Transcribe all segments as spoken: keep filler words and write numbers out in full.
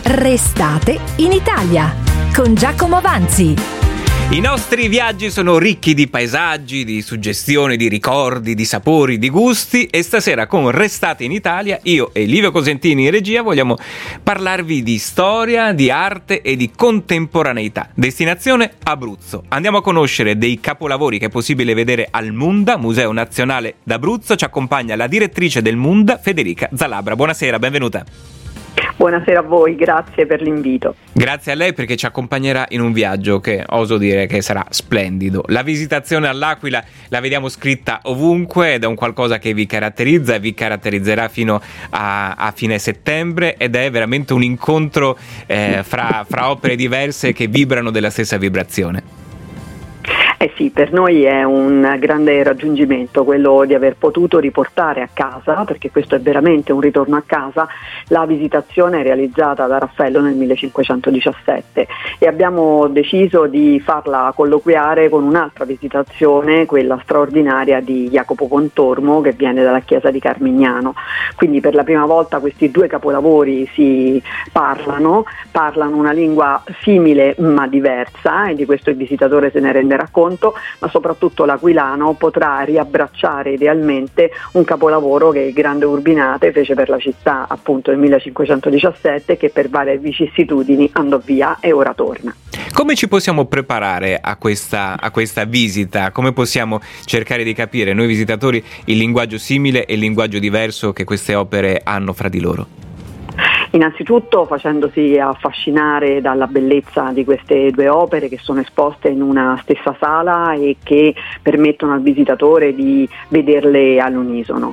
Restate in Italia con Giacomo Vanzi. I nostri viaggi sono ricchi di paesaggi, di suggestioni, di ricordi, di sapori, di gusti, e stasera con Restate in Italia io e Livio Cosentini in regia vogliamo parlarvi di storia, di arte e di contemporaneità. Destinazione Abruzzo. Andiamo a conoscere dei capolavori che è possibile vedere al Munda, Museo Nazionale d'Abruzzo. Ci accompagna la direttrice del Munda, Federica Zalabra. Buonasera, benvenuta. Buonasera a voi, grazie per l'invito. Grazie a lei perché ci accompagnerà in un viaggio che oso dire che sarà splendido. La visitazione all'Aquila la vediamo scritta ovunque ed è un qualcosa che vi caratterizza e vi caratterizzerà fino a, a fine settembre, ed è veramente un incontro eh, fra, fra opere diverse che vibrano della stessa vibrazione. Eh sì, per noi è un grande raggiungimento quello di aver potuto riportare a casa, perché questo è veramente un ritorno a casa, la visitazione realizzata da Raffaello nel millecinquecentodiciassette, e abbiamo deciso di farla colloquiare con un'altra visitazione, quella straordinaria di Jacopo Pontormo, che viene dalla chiesa di Carmignano. Quindi per la prima volta questi due capolavori si parlano, parlano una lingua simile ma diversa, e di questo il visitatore se ne renderà conto, ma soprattutto l'aquilano potrà riabbracciare idealmente un capolavoro che il grande Urbinate fece per la città appunto nel millecinquecentodiciassette, che per varie vicissitudini andò via e ora torna. Come ci possiamo preparare a questa, a questa visita? Come possiamo cercare di capire noi visitatori il linguaggio simile e il linguaggio diverso che queste opere hanno fra di loro? Innanzitutto facendosi affascinare dalla bellezza di queste due opere che sono esposte in una stessa sala e che permettono al visitatore di vederle all'unisono.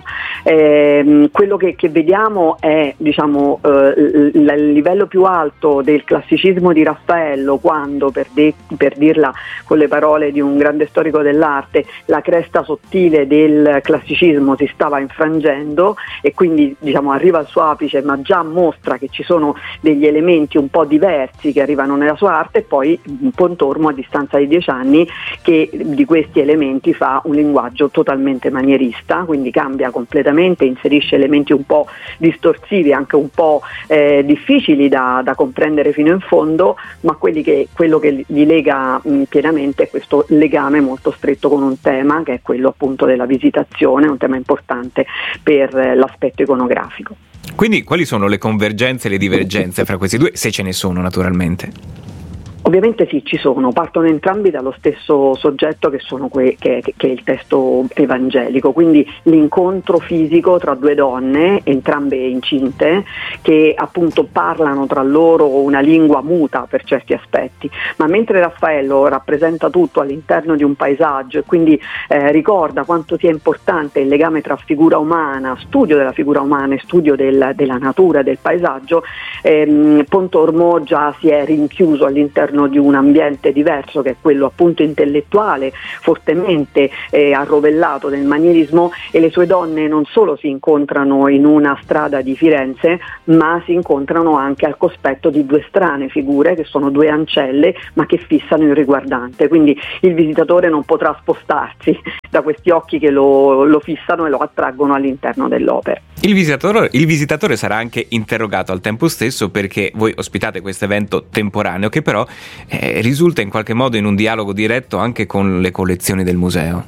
Eh, quello che, che vediamo è diciamo, eh, il, il livello più alto del classicismo di Raffaello, quando, per, de- per dirla con le parole di un grande storico dell'arte, la cresta sottile del classicismo si stava infrangendo e quindi diciamo, arriva al suo apice, ma già mostra che ci sono degli elementi un po' diversi che arrivano nella sua arte, e poi Pontormo a distanza di dieci anni che di questi elementi fa un linguaggio totalmente manierista, quindi cambia completamente, inserisce elementi un po' distorsivi, anche un po' eh, difficili da, da comprendere fino in fondo, ma quelli che, quello che li lega mh, pienamente è questo legame molto stretto con un tema che è quello appunto della visitazione, un tema importante per eh, l'aspetto iconografico. Quindi quali sono le convergenze e le divergenze fra questi due, se ce ne sono naturalmente? Ovviamente sì, ci sono, partono entrambi dallo stesso soggetto che, sono que- che, che è il testo evangelico, quindi l'incontro fisico tra due donne, entrambe incinte, che appunto parlano tra loro una lingua muta per certi aspetti, ma mentre Raffaello rappresenta tutto all'interno di un paesaggio e quindi eh, ricorda quanto sia importante il legame tra figura umana, studio della figura umana e studio del, della natura, del paesaggio, ehm, Pontormo già si è rinchiuso all'interno di un ambiente diverso, che è quello appunto intellettuale, fortemente eh, arrovellato del manierismo, e le sue donne non solo si incontrano in una strada di Firenze, ma si incontrano anche al cospetto di due strane figure che sono due ancelle ma che fissano il riguardante, quindi il visitatore non potrà spostarsi da questi occhi che lo, lo fissano e lo attraggono all'interno dell'opera. Il visitatore, il visitatore sarà anche interrogato al tempo stesso, perché voi ospitate questo evento temporaneo che però eh, risulta in qualche modo in un dialogo diretto anche con le collezioni del museo.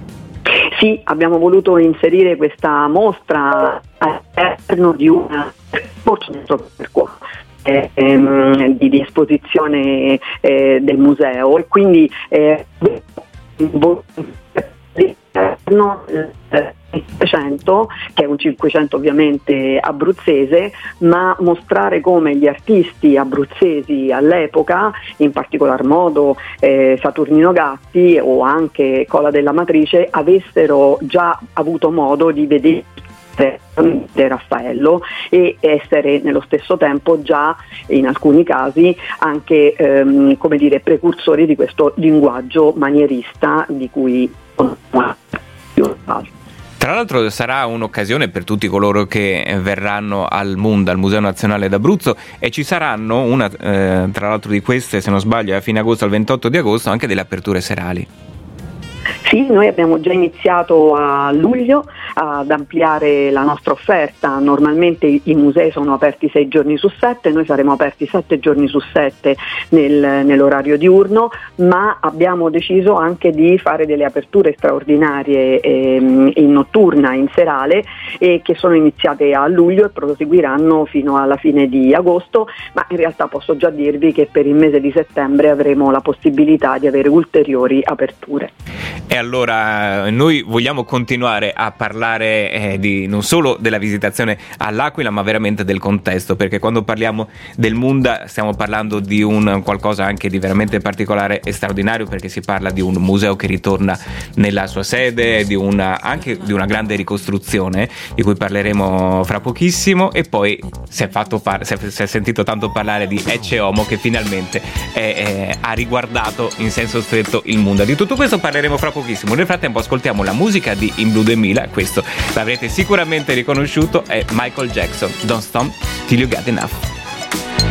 Sì, abbiamo voluto inserire questa mostra all'interno di una eh, ehm, di, di esposizione eh, del museo, e quindi eh, no, eh, cinquecento, che è un Cinquecento ovviamente abruzzese, ma mostrare come gli artisti abruzzesi all'epoca, in particolar modo eh, Saturnino Gatti o anche Cola della Matrice, avessero già avuto modo di vedere Raffaello e essere nello stesso tempo già in alcuni casi anche ehm, come dire precursori di questo linguaggio manierista di cui Tra l'altro sarà un'occasione per tutti coloro che verranno al Munda, al Museo Nazionale d'Abruzzo, e ci saranno una eh, tra l'altro di queste, se non sbaglio, a fine agosto, al ventotto di agosto, anche delle aperture serali. Sì, noi abbiamo già iniziato a luglio ad ampliare la nostra offerta. Normalmente i musei sono aperti sei giorni su sette, noi saremo aperti sette giorni su sette nel, nell'orario diurno, ma abbiamo deciso anche di fare delle aperture straordinarie ehm, in notturna, in serale, e che sono iniziate a luglio e proseguiranno fino alla fine di agosto, ma in realtà posso già dirvi che per il mese di settembre avremo la possibilità di avere ulteriori aperture. E allora noi vogliamo continuare a parlare eh, di non solo della visitazione all'Aquila, ma veramente del contesto, perché quando parliamo del Munda stiamo parlando di un qualcosa anche di veramente particolare e straordinario, perché si parla di un museo che ritorna nella sua sede, di una, anche di una grande ricostruzione di cui parleremo fra pochissimo, e poi si è, fatto par- si è, si è sentito tanto parlare di Ecce Homo, che finalmente è, è, ha riguardato in senso stretto il Munda. Di tutto questo parleremo fra pochissimo. Nel frattempo ascoltiamo la musica di In Blue duemila, questo l'avrete sicuramente riconosciuto, è Michael Jackson, Don't Stop Till You Get Enough.